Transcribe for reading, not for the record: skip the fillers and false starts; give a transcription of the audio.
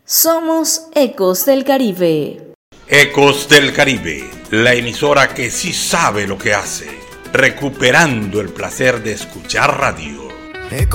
Somos Ecos del Caribe. Ecos del Caribe, la emisora que sí sabe lo que hace, recuperando el placer de escuchar radio.